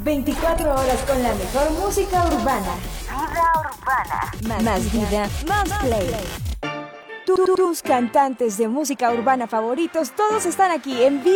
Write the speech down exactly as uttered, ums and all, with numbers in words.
veinticuatro horas con la mejor música urbana. Vida urbana. Más, más vida, más play. Tu- Tus cantantes de música urbana favoritos, todos están aquí en vivo.